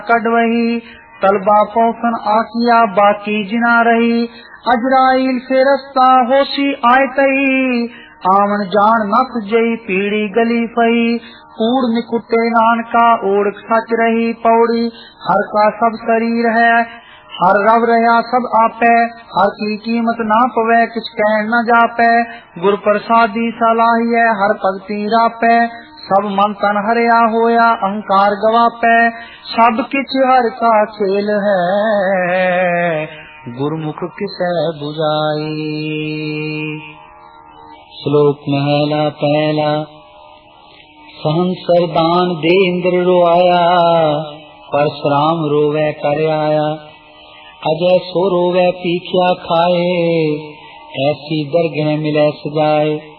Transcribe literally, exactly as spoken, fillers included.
कड़वही तलबा पौसन आकिया बाकी जिना रही। अजराइल से रस्ता होशी आय तई आवन जान न सुजई पीड़ी गली फई। कूड़ निकुटे नानका ओढ़ सच रही पौड़ी हर का सब शरीर है हर रव रहा सब आपे हर की कीमत ना पवे किछ कह न जापे। गुर प्रसादी सलाही है हर भगती रापे सब मन तन हरिया होया अहंकार गवापे। सब किछ हर का खेल है गुरमुख किसे बुझाई। श्लोक महला पहला। सहंसर दान दे इंद्र रोआया परशुराम रोवे कर आया। अजय सो रोवे पीखिया खाए ऐसी दरगह मिले सजाए।